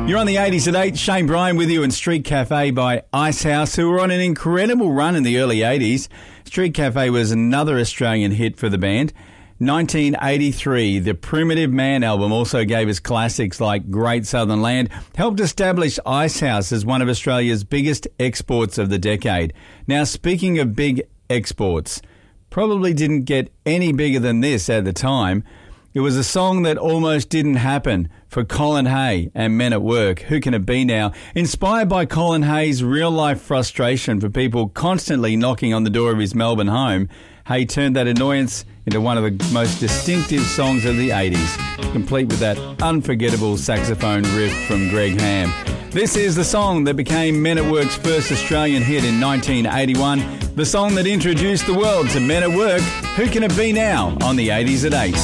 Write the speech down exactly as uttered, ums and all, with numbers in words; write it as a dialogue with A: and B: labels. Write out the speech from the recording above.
A: You're on the eighties at eight. Shane Bryan with you, and Street Cafe by Icehouse, who were on an incredible run in the early eighties. Street Cafe was another Australian hit for the band. nineteen eighty-three, the Primitive Man album also gave us classics like Great Southern Land, helped establish Icehouse as one of Australia's biggest exports of the decade. Now, speaking of big exports, probably didn't get any bigger than this at the time. It was a song that almost didn't happen for Colin Hay and Men at Work. Who Can It Be Now? Inspired by Colin Hay's real-life frustration for people constantly knocking on the door of his Melbourne home, Hay turned that annoyance into one of the most distinctive songs of the eighties, complete with that unforgettable saxophone riff from Greg Ham. This is the song that became Men at Work's first Australian hit in nineteen eighty-one, the song that introduced the world to Men at Work. Who Can It Be Now? On the eighties at eight.